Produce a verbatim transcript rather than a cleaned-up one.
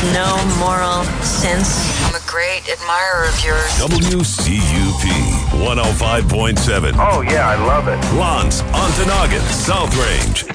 no moral sense. I'm a great admirer of yours. W C U P one oh five point seven. Oh, yeah, I love it. Lance, Ontonagon, South Range,